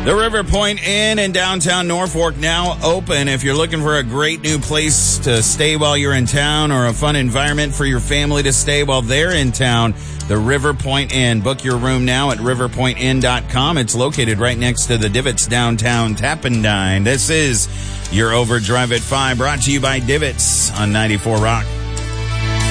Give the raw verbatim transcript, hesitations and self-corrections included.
The River Point Inn in downtown Norfolk now open. If you're looking for a great new place to stay while you're in town or a fun environment for your family to stay while they're in town, the River Point Inn. Book your room now at river point inn dot com. It's located right next to the Divots downtown Tap and Dine. This is your Overdrive at five, brought to you by Divots on ninety-four Rock.